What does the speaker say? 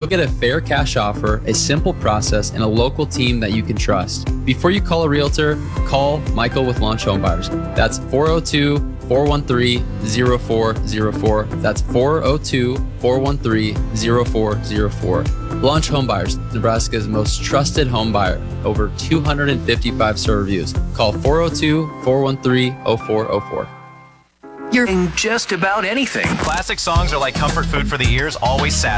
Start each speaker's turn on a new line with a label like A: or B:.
A: get a fair cash offer, a simple process, and a local team that you can trust. Before you call a realtor, call Michael with Launch Home Buyers. That's 402-413-0404. That's 402-413-0404. Launch Home Buyers, Nebraska's most trusted home buyer. Over 255 star reviews. Call 402-413-0404.
B: You're in just about anything.
C: Classic songs are like comfort food for the ears, always satisfying.